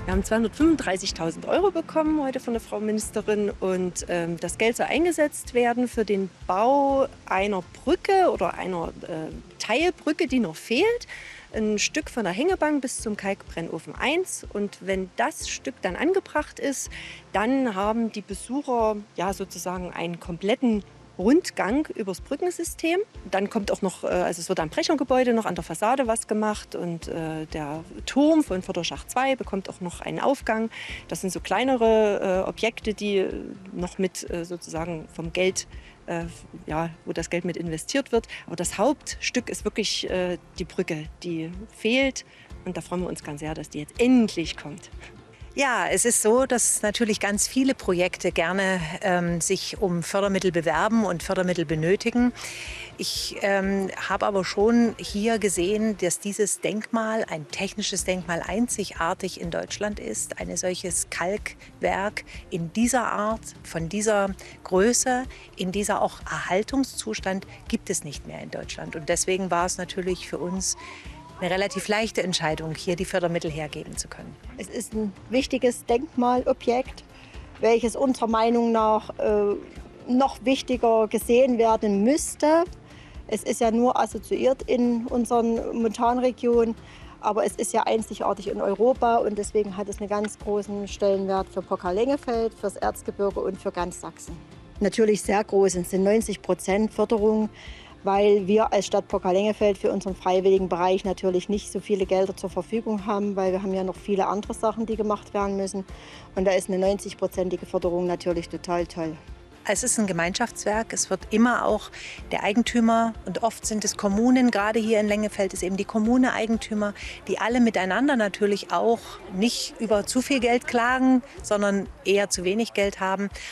Wir haben 235.000 € bekommen heute von der Frau Ministerin und das Geld soll eingesetzt werden für den Bau einer Brücke oder einer Teilbrücke, die noch fehlt. Ein Stück von der Hängebank bis zum Kalkbrennofen 1. Und wenn das Stück dann angebracht ist, dann haben die Besucher ja sozusagen einen kompletten Rundgang übers Brückensystem. Dann kommt auch noch, also es wird am Brechergebäude noch an der Fassade was gemacht und der Turm von Förderschacht 2 bekommt auch noch einen Aufgang. Das sind so kleinere Objekte, die noch mit sozusagen vom Geld, ja, wo das Geld mit investiert wird. Aber das Hauptstück ist wirklich die Brücke, die fehlt. Und da freuen wir uns ganz sehr, dass die jetzt endlich kommt. Ja, es ist so, dass natürlich ganz viele Projekte gerne sich um Fördermittel bewerben und Fördermittel benötigen. Ich habe aber schon hier gesehen, dass dieses Denkmal, ein technisches Denkmal, einzigartig in Deutschland ist. Ein solches Kalkwerk in dieser Art, von dieser Größe, in dieser auch Erhaltungszustand gibt es nicht mehr in Deutschland. Und deswegen war es natürlich für uns eine relativ leichte Entscheidung, hier die Fördermittel hergeben zu können. Es ist ein wichtiges Denkmalobjekt, welches unserer Meinung nach noch wichtiger gesehen werden müsste. Es ist ja nur assoziiert in unseren Montanregionen, aber es ist ja einzigartig in Europa und deswegen hat es einen ganz großen Stellenwert für Pokal-Lengefeld, fürs Erzgebirge und für ganz Sachsen. Natürlich sehr groß, es sind 90% Förderung, weil wir als Stadt Pokal-Lengefeld für unseren freiwilligen Bereich natürlich nicht so viele Gelder zur Verfügung haben, weil wir haben ja noch viele andere Sachen, die gemacht werden müssen. Und da ist eine 90-prozentige Förderung natürlich total toll. Es ist ein Gemeinschaftswerk, es wird immer auch der Eigentümer, und oft sind es Kommunen, gerade hier in Lengefeld ist eben die Kommune Eigentümer, die alle miteinander natürlich auch nicht über zu viel Geld klagen, sondern eher zu wenig Geld haben.